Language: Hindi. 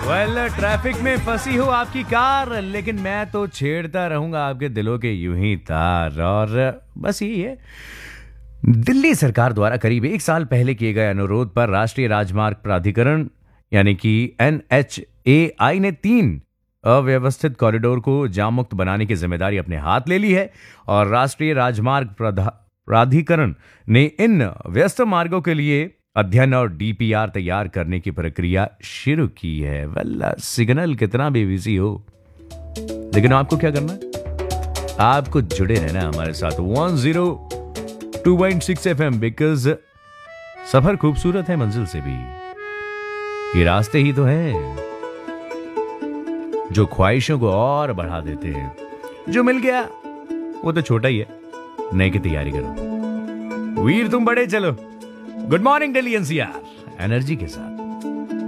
ट्रैफिक में फंसी हो आपकी कार, लेकिन मैं तो छेड़ता रहूंगा आपके दिलों के यूं ही तार। और बस यही है, दिल्ली सरकार द्वारा करीब 1 साल पहले किए गए अनुरोध पर राष्ट्रीय राजमार्ग प्राधिकरण यानी कि NHAI ने 3 अव्यवस्थित कॉरिडोर को जाम मुक्त बनाने की जिम्मेदारी अपने हाथ ले ली है। और राष्ट्रीय राजमार्ग प्राधिकरण ने इन व्यस्त मार्गों के लिए अध्ययन और DPR तैयार करने की प्रक्रिया शुरू की है। वल्ला सिग्नल कितना भी बिजी हो, लेकिन आपको क्या करना है, आपको जुड़े रहना हमारे साथ 102.6 FM, बिकॉज सफर खूबसूरत है मंजिल से भी, ये रास्ते ही तो हैं जो ख्वाहिशों को और बढ़ा देते हैं। जो मिल गया वो तो छोटा ही है, नए की तैयारी करो वीर, तुम बड़े चलो। Good morning Delhi NCR energy के साथ।